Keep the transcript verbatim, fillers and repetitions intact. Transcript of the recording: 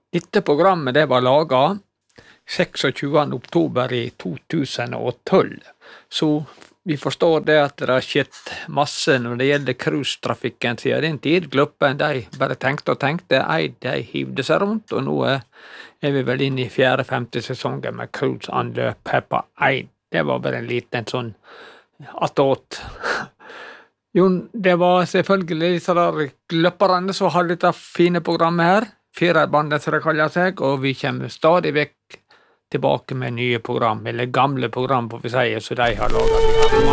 Dette programmet det var laget tjueseks oktober i to tusen og tolv, så vi forstår det at det har skjedd masse når det gjelder cruisetrafikken siden den tid. Gloppen, de bare tenkte og tenkte, ei, de hivde seg rundt, og nå er er vi vel inne i fjerde-femte sesongen med cruiseanløp her på Eid. Det var bare en liten sånn attåt. Jo, det var selvfølgelig disse der gløpperne som har dette fine programmet her, Firerbandet som det kaller seg, og vi kommer stadig vekk tilbake med nye program, eller gamle program, får vi si, så de har laget.